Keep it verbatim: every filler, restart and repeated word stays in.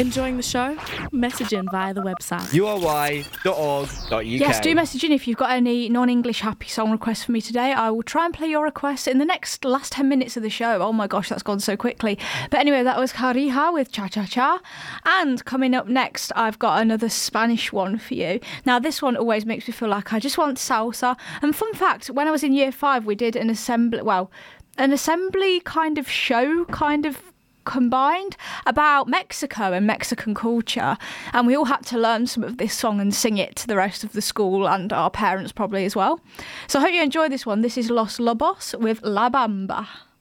Enjoying the show? Message in via the website. u r y dot org dot u k. Yes, do message in if you've got any non-English happy song requests for me today. I will try and play your requests in the next last ten minutes of the show. Oh my gosh, that's gone so quickly. But anyway, that was Harija with Cha Cha Cha. And coming up next, I've got another Spanish one for you. Now, this one always makes me feel like I just want salsa. And fun fact, when I was in year five, we did an assembly, well, an assembly kind of show, kind of combined about Mexico and Mexican culture, and we all had to learn some of this song and sing it to the rest of the school and our parents probably as well. So I hope you enjoy this one. This is Los Lobos with La Bamba.